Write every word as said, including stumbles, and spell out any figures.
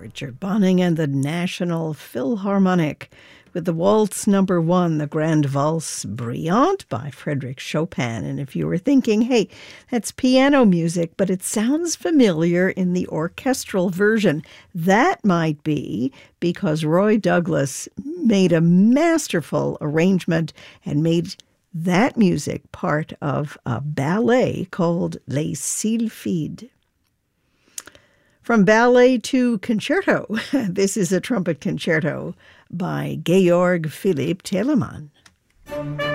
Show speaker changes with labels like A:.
A: Richard Bonning and the National Philharmonic with the Waltz Number One, the Grand Valse Brillante by Frédéric Chopin. And if you were thinking, hey, that's piano music, but it sounds familiar in the orchestral version, that might be because Roy Douglas made a masterful arrangement and made that music part of a ballet called Les Sylphides. From ballet to concerto, this is a trumpet concerto by Georg Philipp Telemann.